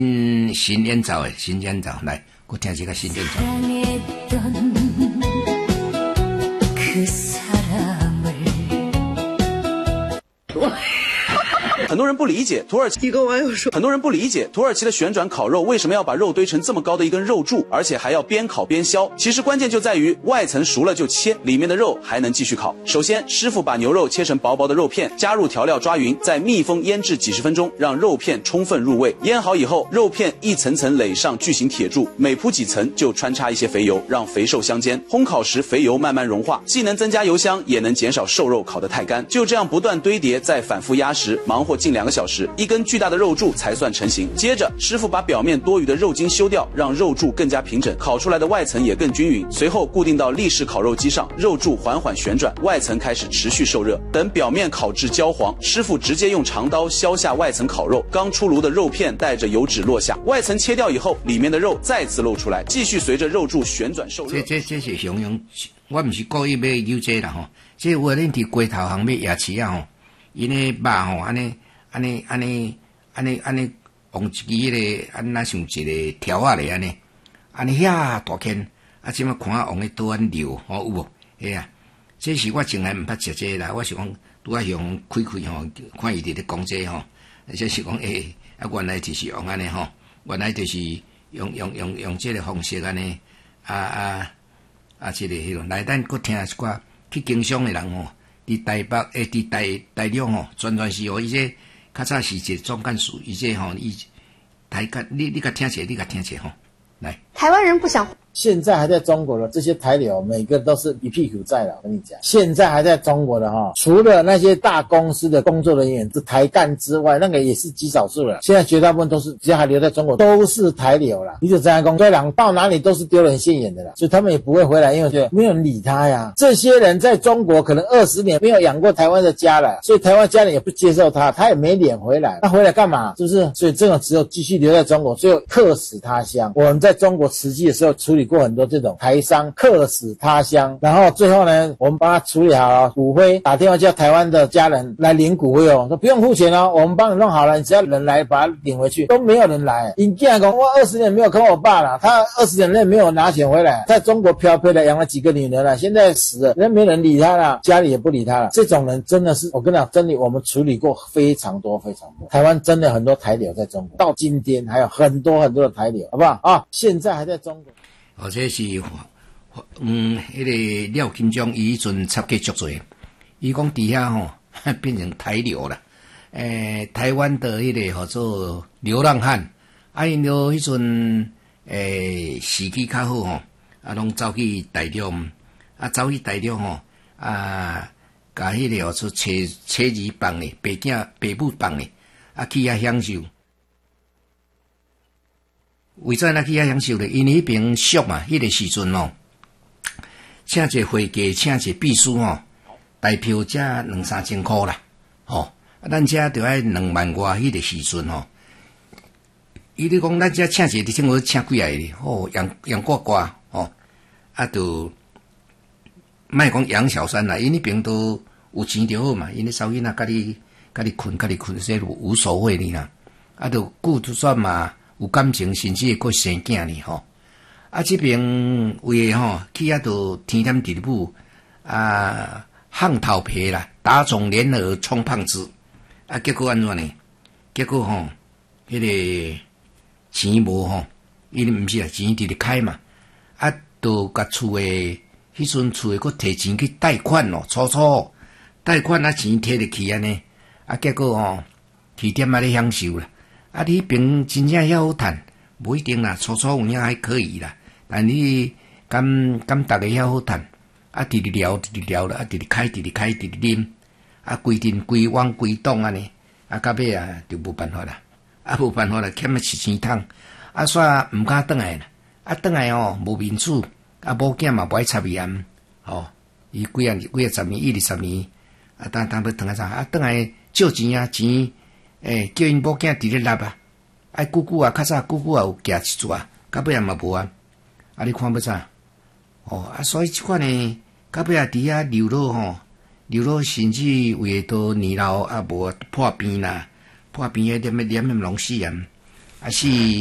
新演奏的，新演奏，来，我听这个新演奏。 很多人不理解土耳其，很多人不理解土耳其的旋转烤肉为什么要把肉堆成这么高的一根肉柱，而且还要边烤边削。其实关键就在于外层熟了就切，里面的肉还能继续烤。首先，师傅把牛肉切成薄薄的肉片，加入调料抓匀，再密封腌制几十分钟，让肉片充分入味。腌好以后，肉片一层层垒上巨型铁柱，每铺几层就穿插一些肥油，让肥瘦相间。烘烤时肥油慢慢融化，既能增加油香，也能减少瘦肉烤得太干。就这样不断堆叠，再反复压实，忙活近2个小时，一根巨大的肉柱才算成型。接着，师傅把表面多余的肉筋修掉，让肉柱更加平整，烤出来的外层也更均匀。随后固定到立式烤肉机上，肉柱缓缓旋转，外层开始持续受热。等表面烤至焦黄，师傅直接用长刀削下外层烤肉，刚出炉的肉片带着油脂落下，外层切掉以后，里面的肉再次露出来，继续随着肉柱旋转受热。 这是形容，我不是故意要有这啦吼，这有恁伫街头行要夜市啊吼，因个肉吼安尼用一支迄个安那像一个条啊咧安尼遐大片，即摆看用个倒安流吼有无？嘿啊，这是我从来毋捌食这啦，我是讲拄仔用开吼，看伊伫咧讲这吼，就是讲原来就是用安尼吼，原来就是用这个方式安尼这个迄种来，咱搁听一寡去经商的人吼，伫台北伫台中吼，全是伊这较早是一个总干事，伊这吼伊台甲你甲听者，你甲听者吼，来。 台湾人不想。 现在还在中国的这些台流，每个都是一屁股债了。我跟你讲，现在还在中国的哈，除了那些大公司的工作人员是台干之外，那个也是极少数了。现在绝大部分都是，只要还留在中国，都是台流了。你就这样讲，这两到哪里都是丢人现眼的了，所以他们也不会回来，因为就没有人理他呀。这些人在中国可能20年没有养过台湾的家了，所以台湾家人也不接受他，他也没脸回来。他回来干嘛？是不是？所以这种只有继续留在中国，最后客死他乡。我们在中国慈济的时候处理过很多这种台商客死他乡，然后最后呢，我们帮他处理好了骨灰，打电话叫台湾的家人来领骨灰哦，说不用付钱哦，我们帮你弄好了，你只要人来把他领回去，都没有人来。你竟然讲我20年没有看我爸了，他20年内没有拿钱回来，在中国漂漂的养了几个女人了，现在死了，人没人理他了，家里也不理他了。这种人真的是，我跟你讲，真的我们处理过非常多非常多。台湾真的很多台流在中国，到今天还有很多很多的台流，好不好啊？现在还在中国。 这是迄个廖金章伊迄阵插过足多，伊讲底下吼变成台流啦，台湾的迄个叫做流浪汉，因着迄阵时机较好吼，拢走去台中，走去台中吼，甲迄个叫做车儿放咧，爸母放咧，去遐享受。为怎咱去遐享受咧？因为迄边俗嘛，迄个时阵哦，请一个会计，请一个秘书哦，大票才2-3千块啦，吼，咱这着爱2万外，迄个时阵吼，伊咧讲咱这请一个，你听我请几个咧？哦，杨挂挂，哦，就莫讲杨小三啦，因迄边都有钱就好嘛，因咧稍囡仔甲你困，这无所谓哩啦，就顾就算嘛。有感情，甚至会搁生囝呢吼。这边为的吼，去遐就天天地母烫头皮啦，打肿脸额充胖子。结果安怎呢？结果吼，迄个钱无吼，伊毋是啦，钱直直开嘛。就甲厝诶，迄阵厝诶搁摕钱去贷款咯，初贷款钱摕入去安尼。结果吼，天天咧享受啦。你迄边真正遐好趁，无一定啦，初有影还可以啦。但你敢逐个遐好趁，直直聊啦，直直开，直啉，规定规网规档安尼，到尾就无办法啦，无办法啦，欠吃钱桶，煞毋敢转来啦，转来哦无面子，某囝嘛不爱插伊吼，伊几啊10年，20年，当要转来啥？转来借钱钱。叫因某囝伫咧纳久久较早久久有夹一撮，到尾嘛无你看要怎？所以即款呢，到尾伫遐流落吼，流落甚至为到年老无破病啦，破病迄点拢死还是